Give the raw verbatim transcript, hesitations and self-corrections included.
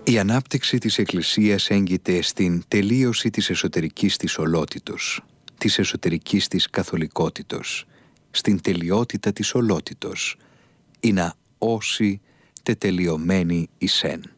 Η ανάπτυξη της Εκκλησίας έγκυται στην τελείωση της εσωτερικής της ολότητος, της εσωτερικής της καθολικότητος, στην τελειότητα της ολότητος, ή να όσει τετελειωμένη εις εν.